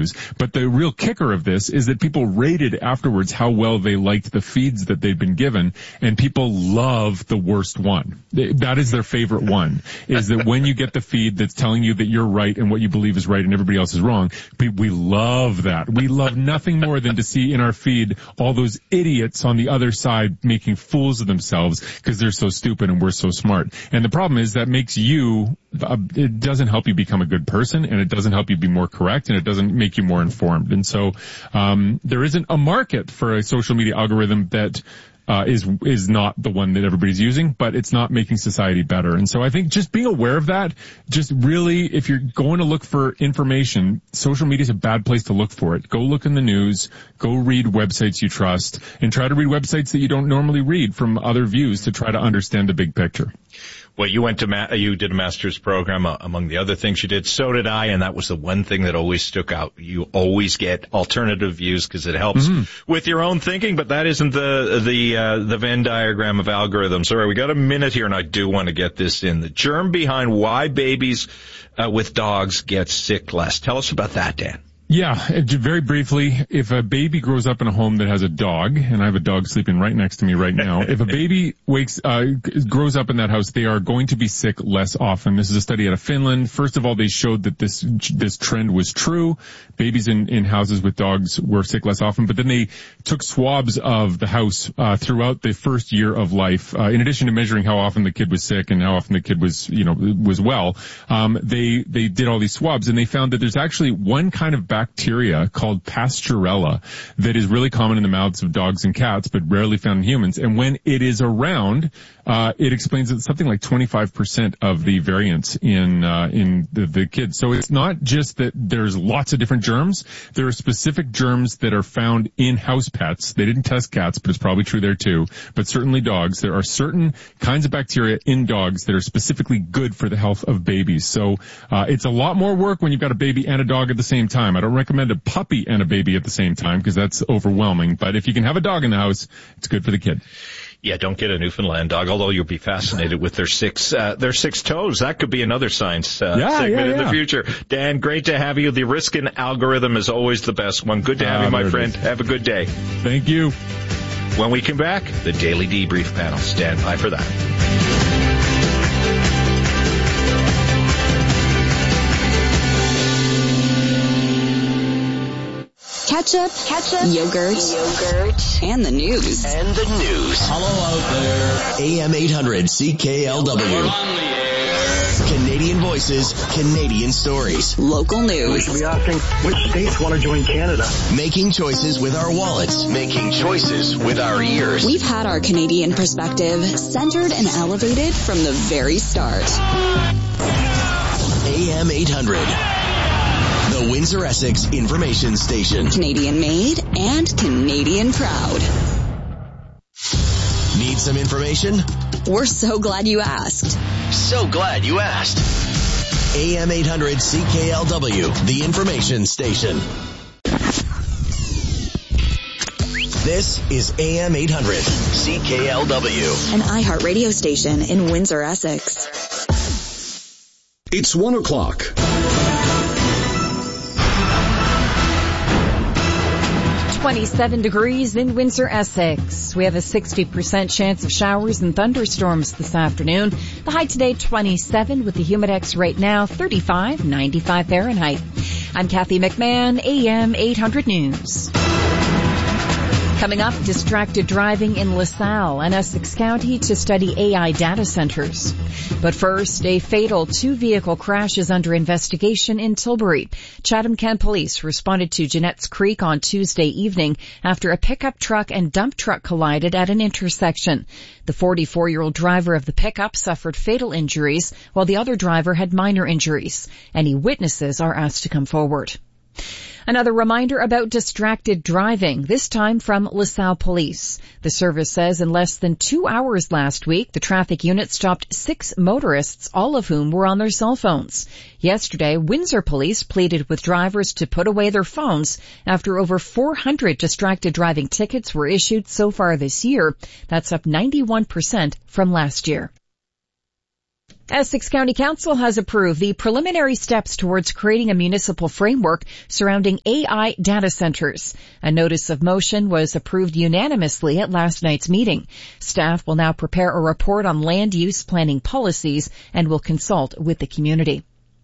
news. But the real kicker of this is that people rated afterwards how well they liked the feeds that they'd been given, and people love the worst one. That is their favorite one, is that when you get the feed that's telling you that you're right and what you believe is right and everybody else is wrong, we love that. We love nothing more than to see in our feed all those idiots on the other side making fools of themselves because they're so stupid and we're so smart. And the problem is that makes you, it doesn't help you become a good person, and it doesn't help you be more correct, and it doesn't make you more informed. And so there isn't a market for a social media algorithm that is not the one that everybody's using, but it's not making society better. And so I think just being aware of that, just really, if you're going to look for information, social media is a bad place to look for it. Go look in the news, go read websites you trust, and try to read websites that you don't normally read from other views to try to understand the big picture. Well, you did a master's program among the other things you did. So did I, and that was the one thing that always stuck out. You always get alternative views because it helps with your own thinking, but that isn't the Venn diagram of algorithms. All right, we got a minute here, and I do want to get this in. The germ behind why babies with dogs get sick less. Tell us about that, Dan. Yeah, very briefly, if a baby grows up in a home that has a dog, and I have a dog sleeping right next to me right now, if a baby grows up in that house, they are going to be sick less often. This is a study out of Finland. First of all, they showed that this trend was true. Babies in houses with dogs were sick less often, but then they took swabs of the house throughout the first year of life. In addition to measuring how often the kid was sick and how often the kid was well, they did all these swabs, and they found that there's actually one kind of bacteria called Pasteurella that is really common in the mouths of dogs and cats, but rarely found in humans. And when it is around, it explains that something like 25% of the variance in the kids. So it's not just that there's lots of different germs. There are specific germs that are found in house pets. They didn't test cats, but it's probably true there too. But certainly dogs. There are certain kinds of bacteria in dogs that are specifically good for the health of babies. So it's a lot more work when you've got a baby and a dog at the same time. I don't recommend a puppy and a baby at the same time because that's overwhelming. But if you can have a dog in the house, it's good for the kid. Yeah, don't get a Newfoundland dog, although you'll be fascinated with their six toes. That could be another science segment in the future. Dan, great to have you. The Riskin algorithm is always the best one. Good to have you, my friend. Have a good day. Thank you. When we come back, the Daily Debrief panel. Stand by for that. Ketchup, yogurt, and the news. Hello out there. AM 800 CKLW. Canadian voices, Canadian stories. Local news. We should be asking which states want to join Canada. Making choices with our wallets. Making choices with our ears. We've had our Canadian perspective centered and elevated from the very start. AM 800. The Windsor-Essex Information Station. Canadian made and Canadian proud. Need some information? We're so glad you asked. So glad you asked. AM 800 CKLW, the Information Station. This is AM 800 CKLW. An iHeart radio station in Windsor-Essex. It's 1 o'clock. 27 degrees in Windsor-Essex. We have a 60% chance of showers and thunderstorms this afternoon. The high today, 27, with the humidex right now, 35, 95 Fahrenheit. I'm Kathy McMahon, AM 800 News. Coming up, distracted driving in LaSalle and Essex County to study AI data centers. But first, a fatal two-vehicle crash is under investigation in Tilbury. Chatham-Kent police responded to Jeanette's Creek on Tuesday evening after a pickup truck and dump truck collided at an intersection. The 44-year-old driver of the pickup suffered fatal injuries, while the other driver had minor injuries. Any witnesses are asked to come forward. Another reminder about distracted driving, this time from LaSalle Police. The service says in less than 2 hours last week, the traffic unit stopped 6 motorists, all of whom were on their cell phones. Yesterday, Windsor Police pleaded with drivers to put away their phones after over 400 distracted driving tickets were issued so far this year. That's up 91% from last year. Essex County Council has approved the preliminary steps towards creating a municipal framework surrounding AI data centers. A notice of motion was approved unanimously at last night's meeting. Staff will now prepare a report on land use planning policies and will consult with the community.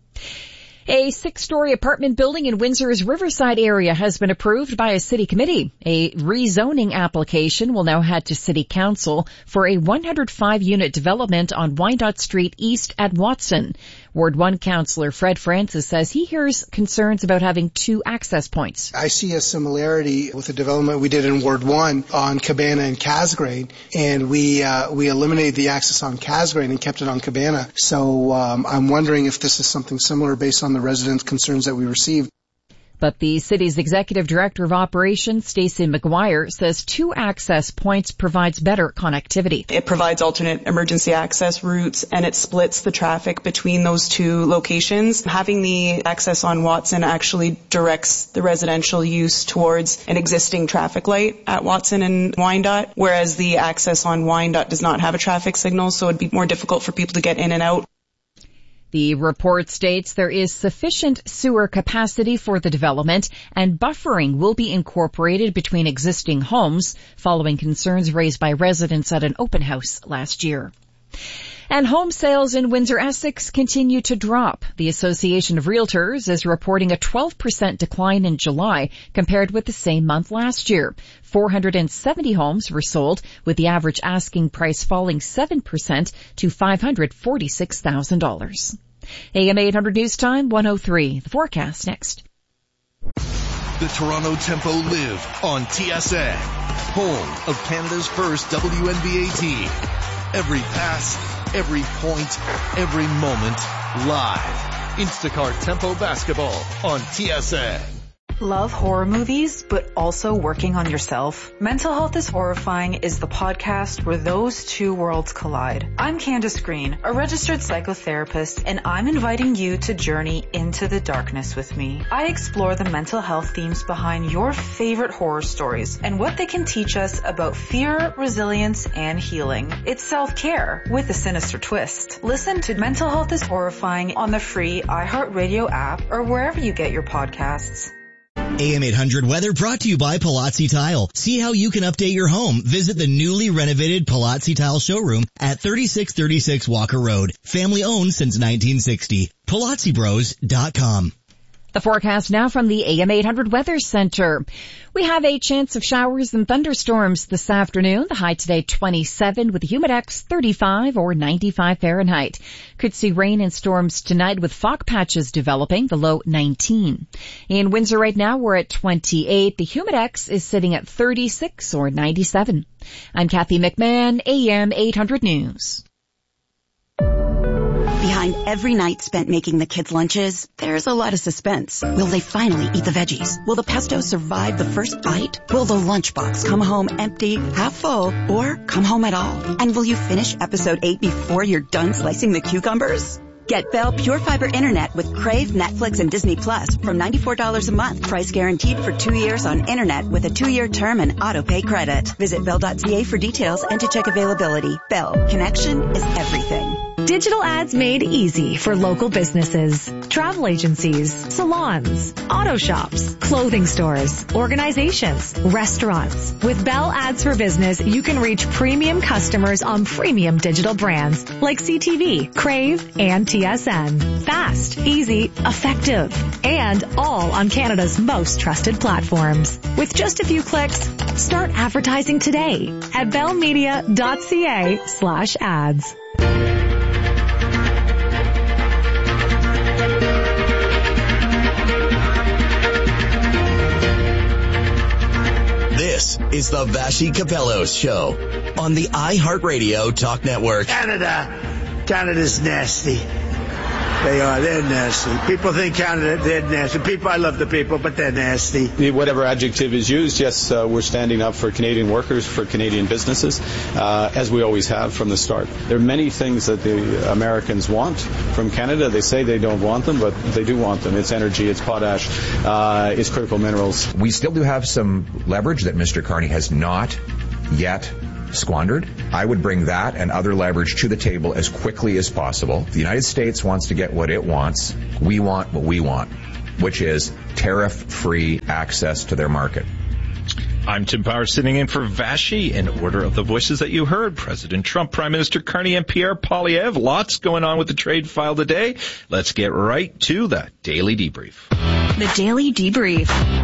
A 6-story apartment building in Windsor's Riverside area has been approved by a city committee. A rezoning application will now head to City Council for a 105-unit development on Wyandotte Street East at Watson. Ward 1 Councillor Fred Francis says he hears concerns about having 2 access points. I see a similarity with the development we did in Ward 1 on Cabana and Casgrain, and we eliminated the access on Casgrain and kept it on Cabana. So I'm wondering if this is something similar based on the resident concerns that we received. But the city's executive director of operations, Stacey McGuire, says 2 access points provides better connectivity. It provides alternate emergency access routes and it splits the traffic between those 2 locations. Having the access on Watson actually directs the residential use towards an existing traffic light at Watson and Wyandotte, whereas the access on Wyandotte does not have a traffic signal, so it'd be more difficult for people to get in and out. The report states there is sufficient sewer capacity for the development and buffering will be incorporated between existing homes following concerns raised by residents at an open house last year. And home sales in Windsor, Essex continue to drop. The Association of Realtors is reporting a 12% decline in July compared with the same month last year. 470 homes were sold, with the average asking price falling 7% to $546,000. AM 800 News Time, 1:03. The forecast next. The Toronto Tempo live on TSN, home of Canada's first WNBA team. Every pass, every point, every moment, live. Instacart Tempo Basketball on TSN. Love horror movies, but also working on yourself? Mental Health is Horrifying is the podcast where those 2 worlds collide. I'm Candace Green, a registered psychotherapist, and I'm inviting you to journey into the darkness with me. I explore the mental health themes behind your favorite horror stories and what they can teach us about fear, resilience, and healing. It's self-care with a sinister twist. Listen to Mental Health is Horrifying on the free iHeartRadio app or wherever you get your podcasts. AM 800 weather brought to you by Palazzi Tile. See how you can update your home. Visit the newly renovated Palazzi Tile showroom at 3636 Walker Road. Family owned since 1960. PalazziBros.com. The forecast now from the AM 800 Weather Center. We have a chance of showers and thunderstorms this afternoon. The high today 27 with the humidex 35 or 95 Fahrenheit. Could see rain and storms tonight with fog patches developing, the low 19. In Windsor right now we're at 28. The humidex is sitting at 36 or 97. I'm Kathy McMahon, AM 800 News. Behind every night spent making the kids' lunches, there's a lot of suspense. Will they finally eat the veggies? Will the pesto survive the first bite? Will the lunchbox come home empty, half full, or come home at all? And will you finish episode 8 before you're done slicing the cucumbers? Get Bell Pure Fiber Internet with Crave, Netflix, and Disney Plus from $94 a month. Price guaranteed for 2 years on internet with a 2-year term and auto-pay credit. Visit Bell.ca for details and to check availability. Bell. Connection is everything. Digital ads made easy for local businesses, travel agencies, salons, auto shops, clothing stores, organizations, restaurants. With Bell Ads for Business, you can reach premium customers on premium digital brands like CTV, Crave, and TSN. Fast, easy, effective, and all on Canada's most trusted platforms. With just a few clicks, start advertising today at bellmedia.ca/ads. This is the Vassy Capellos Show on the iHeartRadio Talk Network. Canada's nasty. They are. They're nasty. People think Canada, they're nasty. I love the people, but they're nasty. Whatever adjective is used, yes, we're standing up for Canadian workers, for Canadian businesses, as we always have from the start. There are many things that the Americans want from Canada. They say they don't want them, but they do want them. It's energy, it's potash, it's critical minerals. We still do have some leverage that Mr. Carney has not yet squandered. I would bring that and other leverage to the table as quickly as possible. The United States wants to get what it wants. We want what we want, which is tariff-free access to their market. I'm Tim Power, sitting in for Vashi. In order of the voices that you heard, President Trump, Prime Minister Carney, and Pierre Poilievre. Lots going on with the trade file today. Let's get right to the Daily Debrief. The Daily Debrief.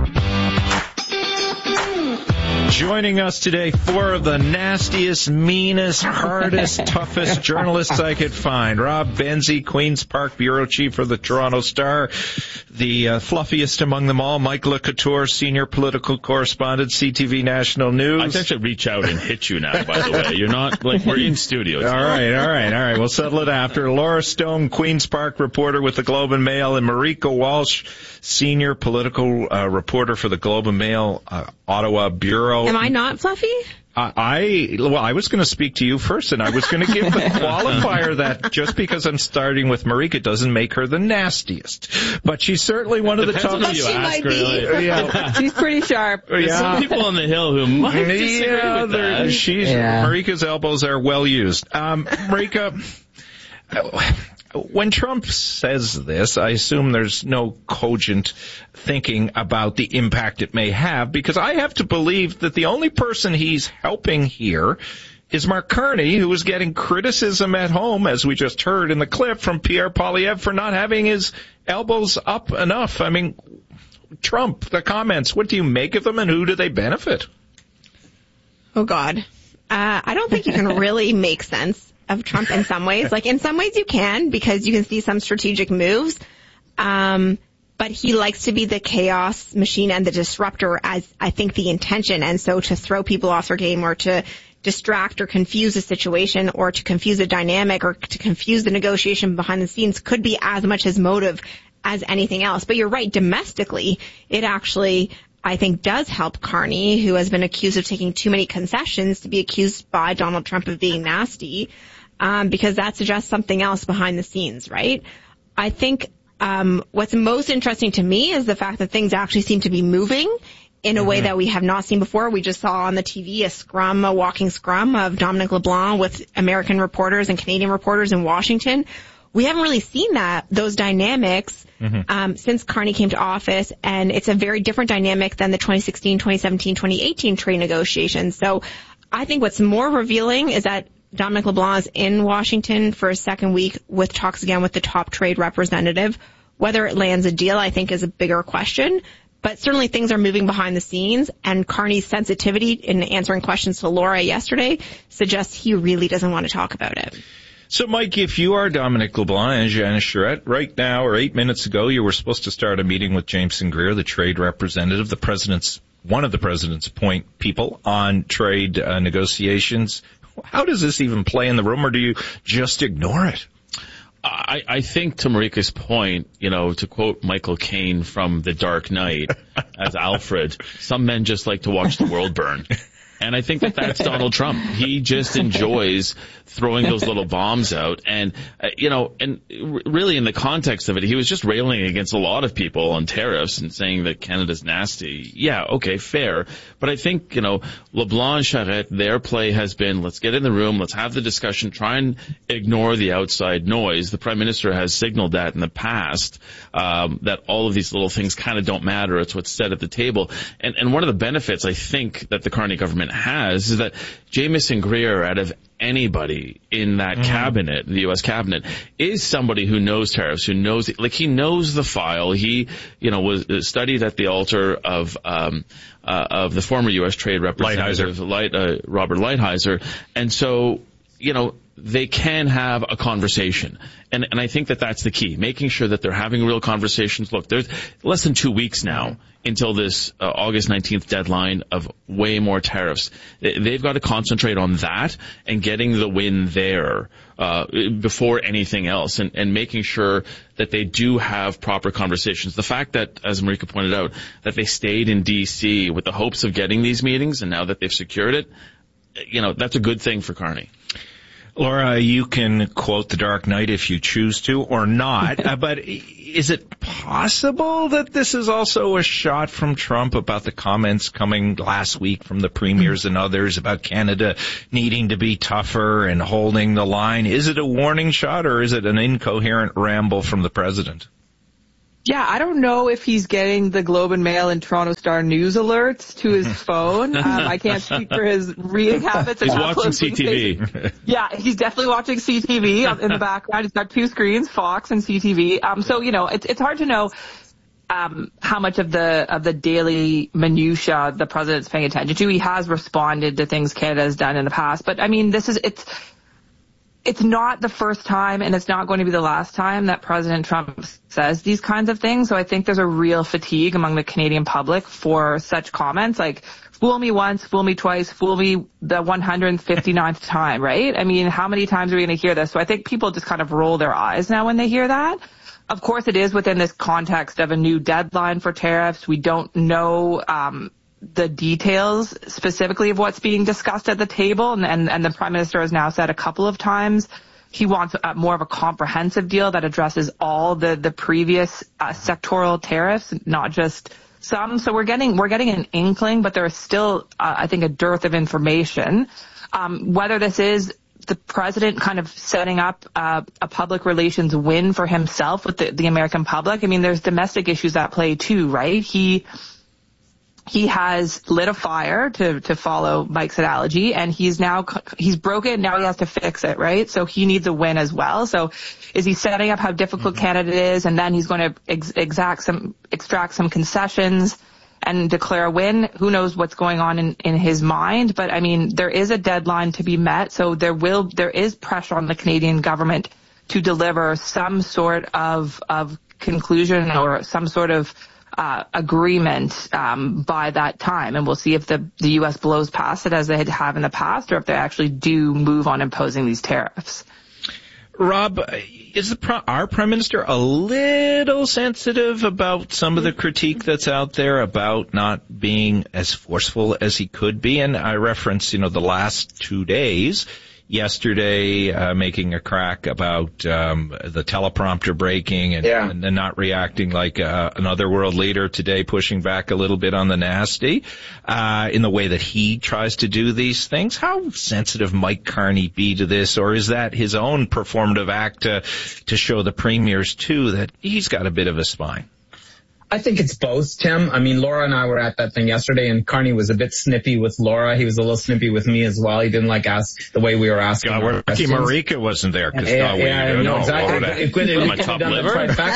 Joining us today, four of the nastiest, meanest, hardest, toughest journalists I could find. Rob Benzie, Queen's Park Bureau Chief for the Toronto Star. The fluffiest among them all, Mike LeCouture, Senior Political Correspondent, CTV National News. I think I should reach out and hit you now, by the way. You're not, we're in studio. All right. We'll settle it after. Laura Stone, Queen's Park reporter with the Globe and Mail, and Marika Walsh, Senior Political Reporter for the Globe and Mail, Ottawa Bureau. Am I not fluffy? I was going to speak to you first, and I was going to give the qualifier that just because I'm starting with Marika doesn't make her the nastiest. But she's certainly one of the top. But she might be. Yeah. She's pretty sharp. There's some people on the Hill who might disagree with that. Marika's elbows are well used. Marika, when Trump says this, I assume there's no cogent thinking about the impact it may have, because I have to believe that the only person he's helping here is Mark Carney, who is getting criticism at home, as we just heard in the clip, from Pierre Poilievre for not having his elbows up enough. I mean, Trump, the comments, what do you make of them, and who do they benefit? Oh, God. I don't think you can really make sense of Trump in some ways. Like, in some ways you can, because you can see some strategic moves. But he likes to be the chaos machine and the disruptor, as I think the intention. And so to throw people off their game, or to distract or confuse a situation, or to confuse a dynamic, or to confuse the negotiation behind the scenes could be as much his motive as anything else. But you're right, domestically, it actually, I think, does help Carney, who has been accused of taking too many concessions, to be accused by Donald Trump of being nasty. Because that suggests something else behind the scenes, right? I think what's most interesting to me is the fact that things actually seem to be moving in a way that we have not seen before. We just saw on the TV a walking scrum of Dominic LeBlanc with American reporters and Canadian reporters in Washington. We haven't really seen those dynamics since Carney came to office, and it's a very different dynamic than the 2016, 2017, 2018 trade negotiations. So I think what's more revealing is that Dominic LeBlanc is in Washington for a second week with talks again with the top trade representative. Whether it lands a deal, I think, is a bigger question. But certainly things are moving behind the scenes, and Carney's sensitivity in answering questions to Laura yesterday suggests he really doesn't want to talk about it. So, Mike, if you are Dominic LeBlanc and Janice Charette, right now, or 8 minutes ago, you were supposed to start a meeting with Jameson Greer, the trade representative, one of the president's point people on trade negotiations. How does this even play in the room, or do you just ignore it? I think, to Marika's point, to quote Michael Caine from The Dark Knight as Alfred, some men just like to watch the world burn. And I think that's Donald Trump. He just enjoys throwing those little bombs out. And, and really in the context of it, he was just railing against a lot of people on tariffs and saying that Canada's nasty. Yeah, okay, fair. But I think, LeBlanc and Charette, their play has been, let's get in the room, let's have the discussion, try and ignore the outside noise. The Prime Minister has signaled that in the past, that all of these little things kind of don't matter. It's what's said at the table. And one of the benefits, I think, that the Carney government has is that Jameson Greer, out of anybody in that cabinet, the U.S. cabinet, is somebody who knows tariffs, who knows, he knows the file. He, was studied at the altar of the former U.S. Trade Representative, Robert Lighthizer. And so, they can have a conversation. And I think that that's the key, making sure that they're having real conversations. Look, there's less than 2 weeks now until this August 19th deadline of way more tariffs. They've got to concentrate on that and getting the win there before anything else, and making sure that they do have proper conversations. The fact that, as Marika pointed out, that they stayed in D.C. with the hopes of getting these meetings, and now that they've secured it, that's a good thing for Carney. Laura, you can quote The Dark Knight if you choose to or not, but is it possible that this is also a shot from Trump about the comments coming last week from the premiers and others about Canada needing to be tougher and holding the line? Is it a warning shot or is it an incoherent ramble from the president? Yeah, I don't know if he's getting the Globe and Mail and Toronto Star news alerts to his phone. I can't speak for his reading habits. He's watching CTV. Yeah, he's definitely watching CTV in the background. He's got two screens, Fox and CTV. So, it's hard to know how much of the daily minutia the president's paying attention to. He has responded to things Canada has done in the past. But, I mean, it's not the first time, and it's not going to be the last time that President Trump says these kinds of things. So I think there's a real fatigue among the Canadian public for such comments like, fool me once, fool me twice, fool me the 159th time, right? I mean, how many times are we going to hear this? So I think people just kind of roll their eyes now when they hear that. Of course, it is within this context of a new deadline for tariffs. We don't know the details specifically of what's being discussed at the table, and the Prime Minister has now said a couple of times he wants more of a comprehensive deal that addresses all the previous sectoral tariffs, not just some. So we're getting an inkling, but there is still, I think, a dearth of information. Whether this is the president kind of setting up a public relations win for himself with the American public. I mean, there's domestic issues at play too, right? He has lit a fire, to follow Mike's analogy, and he's broken. Now he has to fix it, right? So he needs a win as well. So is he setting up how difficult Canada is, and then he's going to extract some concessions and declare a win? Who knows what's going on in his mind? But I mean, there is a deadline to be met, so there is pressure on the Canadian government to deliver some sort of conclusion or some sort of agreement by that time, and we'll see if the U.S. blows past it as they have in the past, or if they actually do move on imposing these tariffs. Rob, is our Prime Minister a little sensitive about some of the critique that's out there about not being as forceful as he could be? And I reference, the last 2 days. Yesterday, making a crack about the teleprompter breaking and not reacting like another world leader. Today, pushing back a little bit on the nasty in the way that he tries to do these things. How sensitive might Carney be to this, or is that his own performative act to show the premiers too that he's got a bit of a spine? I think it's both, Tim. I mean, Laura and I were at that thing yesterday, and Carney was a bit snippy with Laura. He was a little snippy with me as well. He didn't ask the way we were asking. God, we're lucky Marika wasn't there, because exactly. It could have top liver.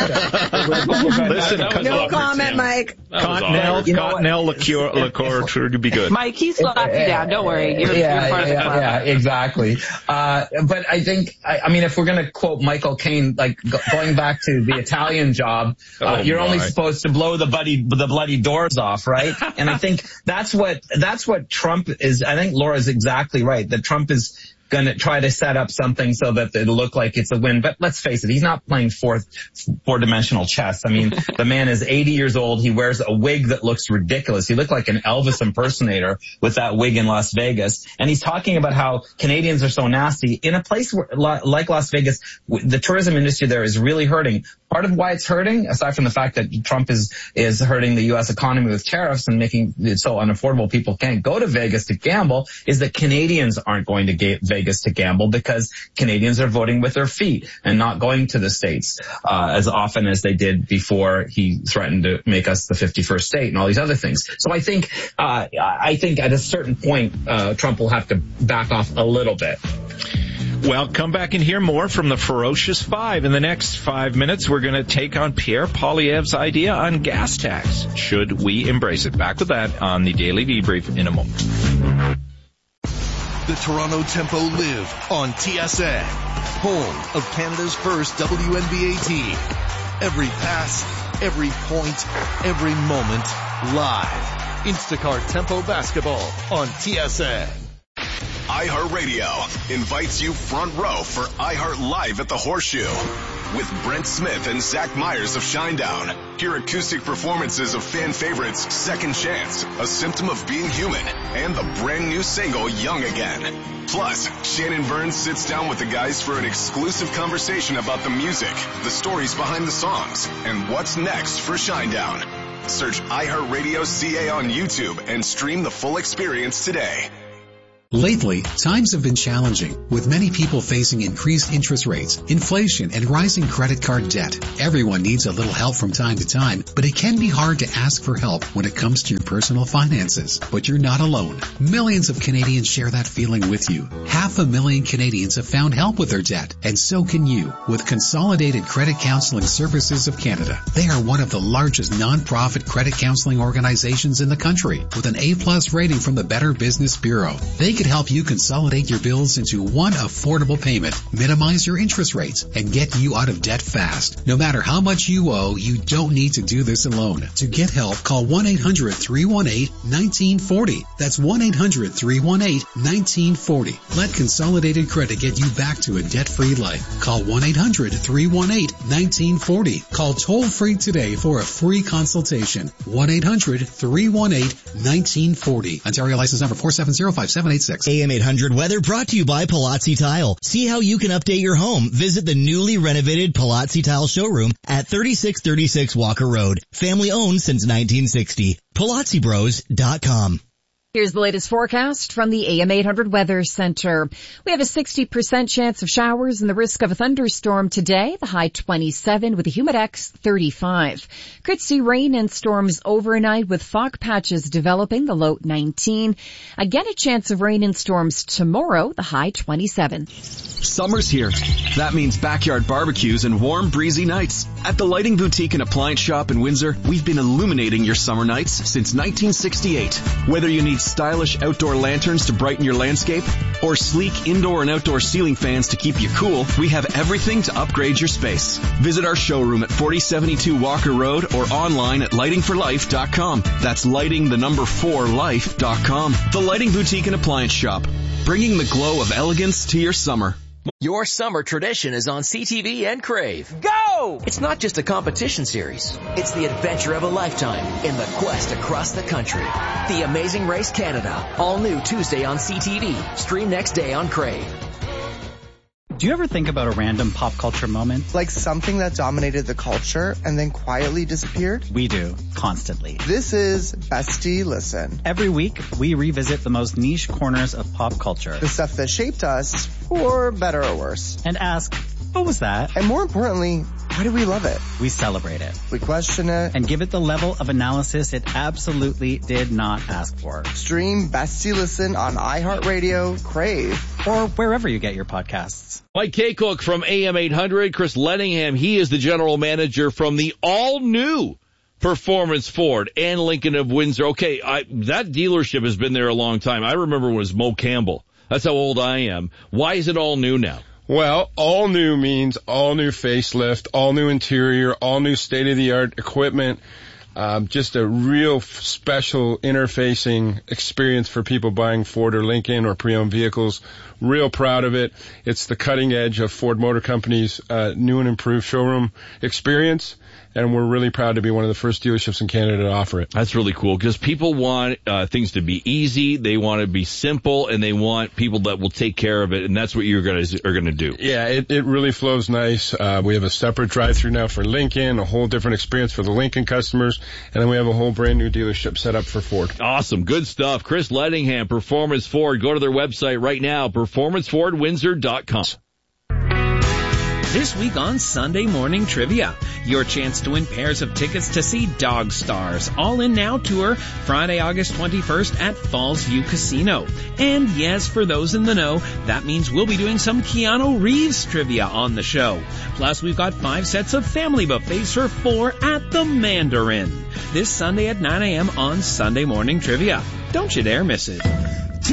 Listen, no comment, Mike. Cottonelle liqueur would be good. Mike, he's slapped you down. Don't worry. You're part of the club. Yeah, exactly. But I think, if we're going to quote Michael Caine, going back to the Italian job, you're only supposed to blow the bloody doors off, right? And I think that's what Trump is. I think Laura's exactly right, that Trump is going to try to set up something so that it'll look like it's a win. But let's face it, he's not playing four-dimensional chess. I mean, the man is 80 years old. He wears a wig that looks ridiculous. He looked like an Elvis impersonator with that wig in Las Vegas. And he's talking about how Canadians are so nasty. In a place like Las Vegas, the tourism industry there is really hurting. Part of why it's hurting, aside from the fact that Trump is hurting the U.S. economy with tariffs and making it so unaffordable people can't go to Vegas to gamble, is that Canadians aren't going to Vegas to gamble because Canadians are voting with their feet and not going to the States as often as they did before he threatened to make us the 51st state and all these other things. So I think at a certain point, Trump will have to back off a little bit. Well, come back and hear more from the Ferocious Five. In the next 5 minutes, we're going to take on Pierre Poilievre's idea on gas tax. Should we embrace it? Back with that on the Daily Debrief in a moment. The Toronto Tempo live on TSN, home of Canada's first WNBA team. Every pass, every point, every moment, live. Instacart Tempo Basketball on TSN. iHeartRadio invites you front row for iHeart Live at the Horseshoe. with Brent Smith and Zach Myers of Shinedown. Hear acoustic performances of fan favorites Second Chance, A Symptom of Being Human, and the brand new single Young Again. Plus, Shannon Burns sits down with the guys for an exclusive conversation about the music, the stories behind the songs, and what's next for Shinedown. Search iHeartRadio CA on YouTube and stream the full experience today. Lately, times have been challenging, with many people facing increased interest rates, inflation, and rising credit card debt. Everyone needs a little help from time to time, but it can be hard to ask for help when it comes to your personal finances. But you're not alone. Millions of Canadians share that feeling with you. 500,000 Canadians have found help with their debt, and so can you, with Consolidated Credit Counseling Services of Canada. They are one of the largest non-profit credit counseling organizations in the country, with an A+ rating from the Better Business Bureau. They can help you consolidate your bills into one affordable payment, minimize your interest rates, and get you out of debt fast. No matter how much you owe, you don't need to do this alone. To get help, call 1-800-318-1940. That's 1-800-318-1940. Let Consolidated Credit get you back to a debt-free life. Call 1-800-318-1940. Call toll-free today for a free consultation. 1-800-318-1940. Ontario license number 4705786. AM 800 weather brought to you by Palazzi Tile. See how you can update your home. Visit the newly renovated Palazzi Tile showroom at 3636 Walker Road. Family owned since 1960. PalazziBros.com. Here's the latest forecast from the AM 800 Weather Center. We have a 60% chance of showers and the risk of a thunderstorm today, the high 27 with a humidex 35. Could see rain and storms overnight with fog patches developing, the low 19. Again, a chance of rain and storms tomorrow, the high 27. Summer's here. That means backyard barbecues and warm, breezy nights. At the Lighting Boutique and Appliance Shop in Windsor, we've been illuminating your summer nights since 1968. Whether you need stylish outdoor lanterns to brighten your landscape or sleek indoor and outdoor ceiling fans to keep you cool, we have everything to upgrade your space. Visit our showroom at 4072 Walker Road or online at lightingforlife.com. That's lighting4life.com. The Lighting Boutique and Appliance Shop, bringing the glow of elegance to your summer. Your summer tradition is on CTV and Crave. Go! It's not just a competition series. It's the adventure of a lifetime in the quest across the country. The Amazing Race Canada. All new Tuesday on CTV. Stream next day on Crave. Do you ever think about a random pop culture moment? Like something that dominated the culture and then quietly disappeared? We do, constantly. This is Bestie Listen. Every week, we revisit the most niche corners of pop culture. The stuff that shaped us, for better or worse. And ask, what was that? And more importantly, why do we love it? We celebrate it. We question it. And give it the level of analysis it absolutely did not ask for. Stream Bestie Listen on iHeartRadio, Crave, or wherever you get your podcasts. Mike Kaycook from AM 800, Chris Lenningham, he is the general manager from the all-new Performance Ford and Lincoln of Windsor. Okay, that dealership has been there a long time. I remember it was Mo Campbell. That's how old I am. Why is it all new now? Well, all new means all new facelift, all new interior, all new state-of-the-art equipment. Just a real special interfacing experience for people buying Ford or Lincoln or pre-owned vehicles. Real proud of it. It's the cutting edge of Ford Motor Company's new and improved showroom experience. And we're really proud to be one of the first dealerships in Canada to offer it. That's really cool because people want things to be easy, they want to be simple, and they want people that will take care of it, and that's what you guys are going to do. Yeah, it really flows nice. We have a separate drive-through now for Lincoln, a whole different experience for the Lincoln customers, and then we have a whole brand new dealership set up for Ford. Awesome. Good stuff. Chris Lenningham, Performance Ford. Go to their website right now, performancefordwindsor.com. This week on Sunday Morning Trivia, your chance to win pairs of tickets to see Dog Stars All In Now Tour Friday, August 21st at Falls View Casino. And yes, for those in the know, that means we'll be doing some Keanu Reeves trivia on the show. Plus, we've got 5 sets of family buffets for 4 at the Mandarin. This Sunday at 9 a.m. on Sunday Morning Trivia. Don't you dare miss it.